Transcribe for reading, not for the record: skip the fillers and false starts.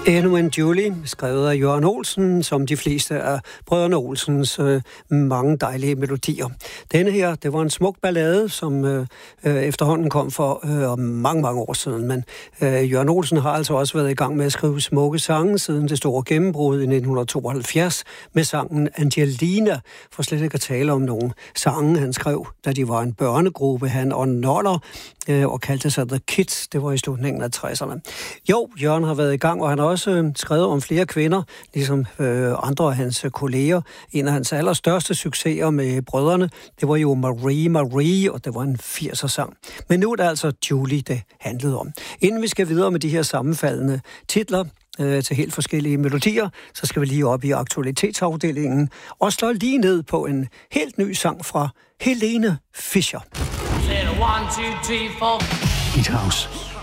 Endnu en Julie, skrevet af Jørgen Olsen, som de fleste af Brødrene Olsens mange dejlige melodier. Denne her, det var en smuk ballade, som efterhånden kom for mange, mange år siden. Men Jørgen Olsen har altså også været i gang med at skrive smukke sange siden det store gennembrud i 1972 med sangen Angelina, for slet ikke at tale om nogle sange, han skrev, da de var en børnegruppe, han og Noller, og kaldte sig The Kids. Det var i slutningen af 60'erne. Jo, Jørgen har været i gang, og han har også skrevet om flere kvinder, ligesom andre af hans kolleger. En af hans allerstørste succeser med brødrene, det var jo Marie, og det var en 80'er-sang. Men nu er det altså Julie, det handlede om. Inden vi skal videre med de her sammenfaldende titler til helt forskellige melodier, så skal vi lige op i aktualitetsafdelingen og slå lige ned på en helt ny sang fra Helene Fischer. Hit House.